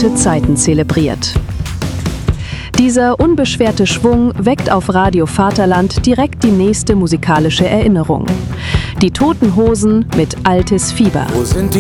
gute Zeiten zelebriert. Dieser unbeschwerte Schwung weckt auf Radio Vaterland direkt die nächste musikalische Erinnerung. Die Toten Hosen mit Altes Fieber. Wo sind die